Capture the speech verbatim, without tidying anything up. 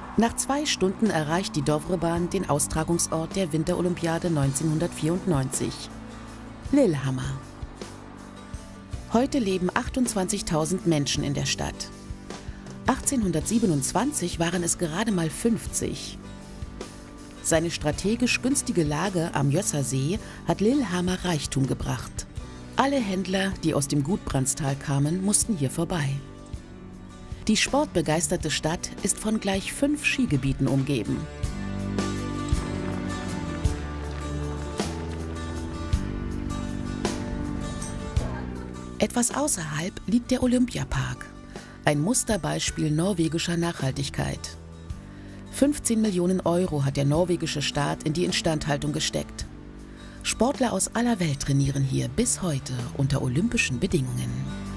Nach zwei Stunden erreicht die Dovrebahn den Austragungsort der Winterolympiade neunzehnhundertvierundneunzig, Lillehammer. Heute leben achtundzwanzigtausend Menschen in der Stadt. achtzehnhundertsiebenundzwanzig waren es gerade mal fünfzig. Seine strategisch günstige Lage am Jössersee hat Lillehammer Reichtum gebracht. Alle Händler, die aus dem Gudbrandstal kamen, mussten hier vorbei. Die sportbegeisterte Stadt ist von gleich fünf Skigebieten umgeben. Etwas außerhalb liegt der Olympiapark, ein Musterbeispiel norwegischer Nachhaltigkeit. fünfzehn Millionen Euro hat der norwegische Staat in die Instandhaltung gesteckt. Sportler aus aller Welt trainieren hier bis heute unter olympischen Bedingungen.